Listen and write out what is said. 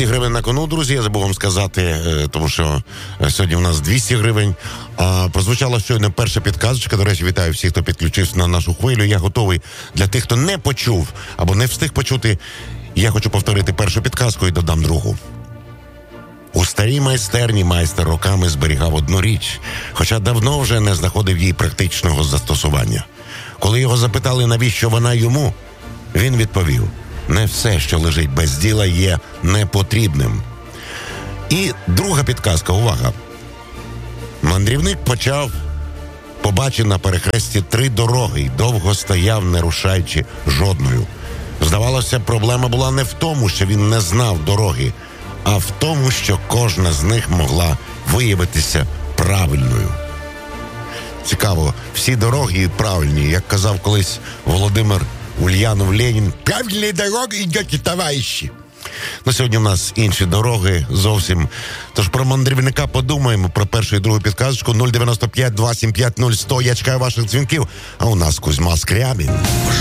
200 гривень на кону, друзі, я забув вам сказати, тому що сьогодні у нас 200 гривень. Прозвучала щойно перша підказочка. До речі, вітаю всіх, хто підключився на нашу хвилю. Я готовий для тих, хто не почув або не встиг почути. Я хочу повторити першу підказку і додам другу. У старій майстерні майстер роками зберігав одну річ, хоча давно вже не знаходив їй практичного застосування. Коли його запитали, навіщо вона йому, він відповів: не все, що лежить без діла, є непотрібним. І друга підказка, увага. Мандрівник побачив на перехресті 3 дороги й довго стояв, не рушаючи жодною. Здавалося, проблема була не в тому, що він не знав дороги, а в тому, що кожна з них могла виявитися правильною. Цікаво, всі дороги правильні, як казав колись Володимир Ульянов Ленін. Правильні дороги йдете, товариші. На сьогодні в нас інші дороги зовсім. Тож про мандрівника подумаємо, про першу і другу підказочку. 095-275-0100. Я чекаю ваших дзвінків. А у нас Кузьма Скрябін.